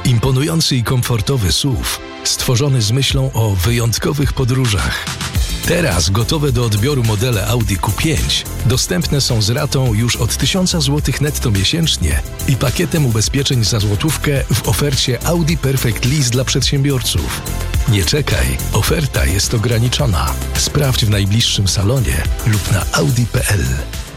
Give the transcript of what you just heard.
Imponujący i komfortowy SUV, stworzony z myślą o wyjątkowych podróżach. Teraz gotowe do odbioru modele Audi Q5 dostępne są z ratą już od 1000 zł netto miesięcznie i pakietem ubezpieczeń za złotówkę w ofercie Audi Perfect Lease dla przedsiębiorców. Nie czekaj, oferta jest ograniczona. Sprawdź w najbliższym salonie lub na audi.pl.